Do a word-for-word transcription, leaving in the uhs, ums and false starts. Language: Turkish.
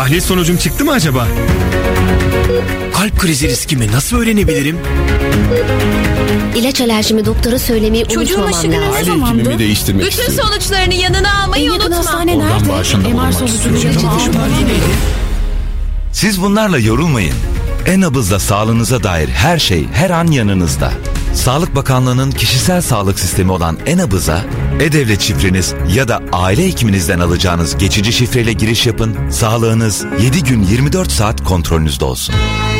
Tahlil sonucum çıktı mı acaba? Kalp krizi riskimi nasıl öğrenebilirim? İlaç alerjimi doktora söylemeyi Çocuğun unutmamam aşını ne lazım. Aile zamandı? hekimimi değiştirmek Bütün istiyorum. sonuçlarını yanına almayı En yakın unutma. hastane Oradan nerede? bağışında M R bulunmak sonucu istiyorum. neydi? Siz bunlarla yorulmayın. En-Nabız'da sağlığınıza dair her şey her an yanınızda. Sağlık Bakanlığı'nın kişisel sağlık sistemi olan En-Nabız'a e-devlet şifreniz ya da aile hekiminizden alacağınız geçici şifreyle giriş yapın. Sağlığınız yedi gün yirmi dört saat kontrolünüzde olsun.